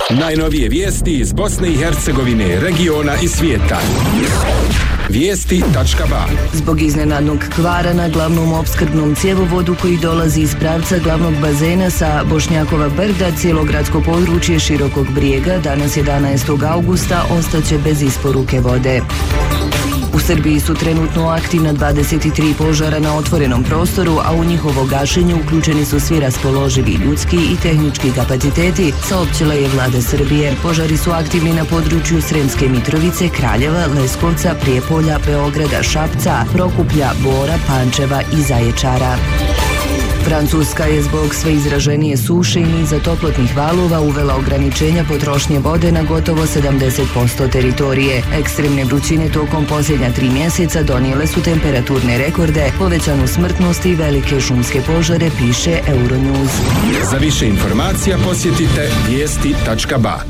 Najnovije vijesti iz Bosne i Hercegovine, regiona i svijeta. Vijesti.ba. Zbog iznenadnog kvara na glavnom opskrbnom cjevovodu koji dolazi iz pravca glavnog bazena sa Bošnjakova brda, cijelo gradsko područje Širokog Brijega danas 11. augusta ostaće bez isporuke vode. U Srbiji su trenutno aktivna 23 požara na otvorenom prostoru, a u njihovo gašenje uključeni su svi raspoloživi ljudski i tehnički kapaciteti, saopćila je vlada Srbije. Požari su aktivni na području Sremske Mitrovice, Kraljeva, Leskovca, Prijepolja, Beograda, Šapca, Prokuplja, Bora, Pančeva i Zaječara. Francuska je zbog sve izraženije suše i niza toplotnih valova uvela ograničenja potrošnje vode na gotovo 70% teritorije. Ekstremne vrućine tokom posljednja 3 mjeseca donijele su temperaturne rekorde, povećanu smrtnost i velike šumske požare, piše Euronews. Za više informacija posjetite vijesti.ba.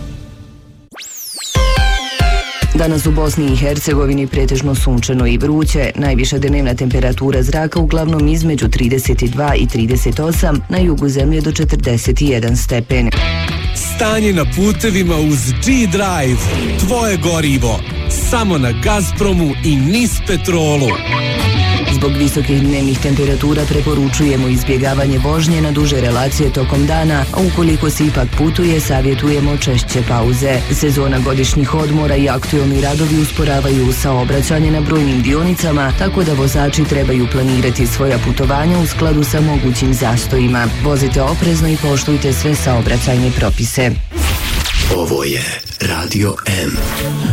Danas u Bosni i Hercegovini pretežno sunčano i vruće, najviša dnevna temperatura zraka uglavnom između 32 i 38, na jugu zemlje do 41 stepen. Stanje na putevima uz G-Drive, tvoje gorivo, samo na Gazpromu i NIS Petrolu. Zbog visokih dnevnih temperatura preporučujemo izbjegavanje vožnje na duže relacije tokom dana, a ukoliko se ipak putuje, savjetujemo češće pauze. Sezona godišnjih odmora i aktualni radovi usporavaju saobraćanje na brojnim dionicama, tako da vozači trebaju planirati svoja putovanja u skladu sa mogućim zastojima. Vozite oprezno i poštujte sve saobraćajne propise. Ovo je Radio M.